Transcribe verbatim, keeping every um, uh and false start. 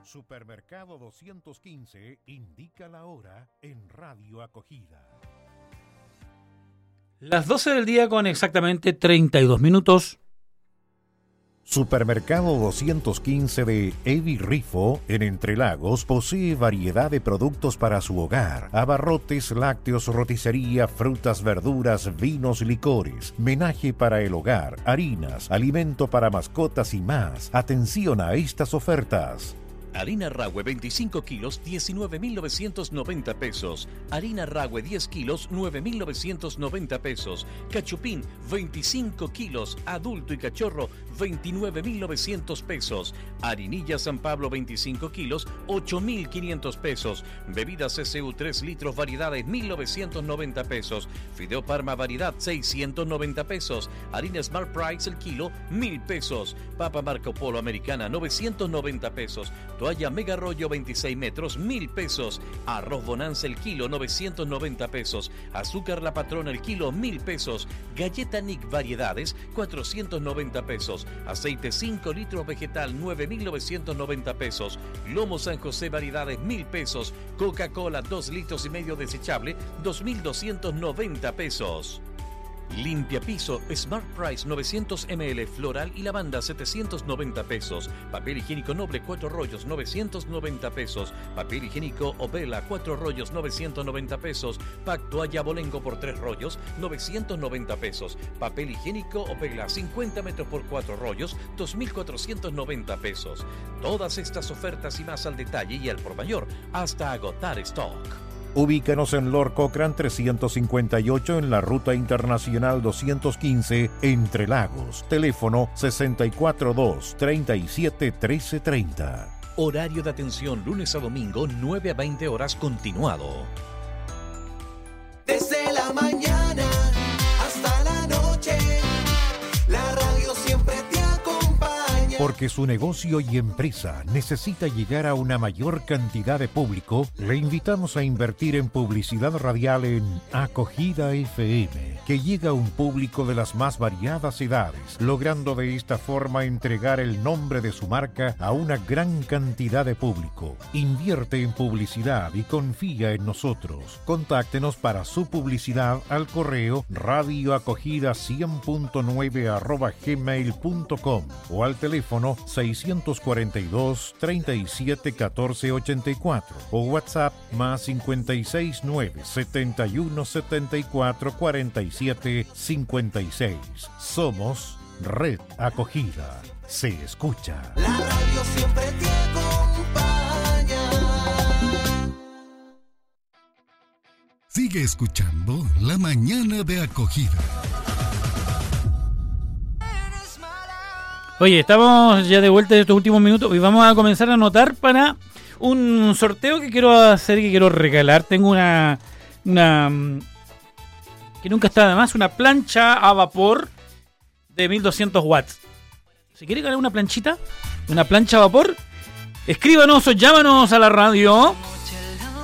Supermercado doscientos quince indica la hora en Radio Acogida. Las doce del día con exactamente treinta y dos minutos. Supermercado doscientos quince de Evi Rifo en Entre Lagos posee variedad de productos para su hogar: abarrotes, lácteos, roticería, frutas, verduras, vinos, licores, menaje para el hogar, harinas, alimento para mascotas y más. Atención a estas ofertas. Harina Rahue veinticinco kilos, diecinueve mil novecientos noventa pesos. Harina Rahue diez kilos, nueve mil novecientos noventa pesos. Cachupín veinticinco kilos, adulto y cachorro, veintinueve mil novecientos pesos. Harinilla San Pablo veinticinco kilos, ocho mil quinientos pesos. Bebidas C C U tres litros variedades, mil novecientos noventa pesos. Fideo Parma variedad, seiscientos noventa pesos. Harina Smart Price el kilo, mil pesos. Papa Marco Polo americana, novecientos noventa pesos. Toalla Mega Rollo veintiséis metros, mil pesos. Arroz Bonanza el kilo, novecientos noventa pesos. Azúcar La Patrona el kilo, mil pesos. Galleta Nick variedades, cuatrocientos noventa pesos. Aceite cinco litros vegetal, nueve mil novecientos noventa pesos. Lomo San José variedades, mil pesos. Coca-Cola dos litros y medio desechable, dos mil doscientos noventa pesos. Limpia piso Smart Price novecientos mililitros floral y lavanda setecientos noventa pesos. Papel higiénico noble cuatro rollos novecientos noventa pesos. Papel higiénico Ovela cuatro rollos novecientos noventa pesos. Pack toalla Bolengo por tres rollos novecientos noventa pesos. Papel higiénico Ovela cincuenta metros por cuatro rollos dos mil cuatrocientos noventa pesos. Todas estas ofertas y más al detalle y al por mayor hasta agotar stock. Ubícanos en Lord Cochrane trescientos cincuenta y ocho en la Ruta Internacional doscientos quince, Entre Lagos. Teléfono sesenta y cuatro dos, treinta y siete, trece treinta. Horario de atención lunes a domingo, nueve a veinte horas continuado. Desde la mañana hasta la noche, la radio siempre te acompaña. Porque su negocio y empresa necesita llegar a una mayor cantidad de público, le invitamos a invertir en publicidad radial en Acogida F M, que llega a un público de las más variadas edades, logrando de esta forma entregar el nombre de su marca a una gran cantidad de público. Invierte en publicidad y confía en nosotros. Contáctenos para su publicidad al correo radioacogida cien punto nueve arroba gmail punto com o al teléfono seiscientos cuarenta y dos, treinta y siete, catorce ochenta y cuatro o WhatsApp más cincuenta y seis, nueve, setenta y uno, setenta y cuatro, cuarenta y siete, cincuenta y seis. Somos Red Acogida. Se escucha. La radio siempre te acompaña. Sigue escuchando La Mañana de Acogida. Oye, estamos ya de vuelta de estos últimos minutos y vamos a comenzar a anotar para un sorteo que quiero hacer, que quiero regalar. Tengo una, una que nunca está de más, una plancha a vapor de mil doscientos watts. Si quiere ganar una planchita, una plancha a vapor, escríbanos o llámanos a la radio